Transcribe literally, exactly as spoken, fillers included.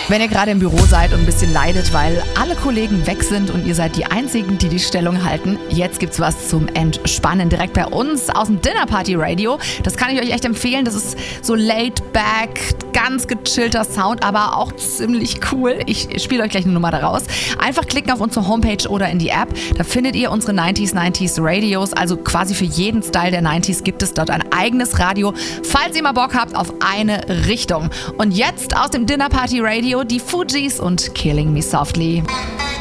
Wenn ihr gerade im Büro seid und ein bisschen leidet, weil alle Kollegen weg sind und ihr seid die Einzigen, die die Stellung halten, jetzt gibt's was zum Entspannen direkt bei uns aus dem Dinner Party Radio. Das kann ich euch echt empfehlen. Das ist so laid back, ganz gechillter Sound, aber auch ziemlich cool. Ich spiele euch gleich eine Nummer daraus. Einfach klicken auf unsere Homepage oder in die App. Da findet ihr unsere neunzig neunzig Radios. Also quasi für jeden Style der neunziger gibt es dort ein eigenes Radio, falls ihr mal Bock habt auf eine Richtung. Und jetzt aus dem Dinner Party Radio die Fugees und Killing Me Softly.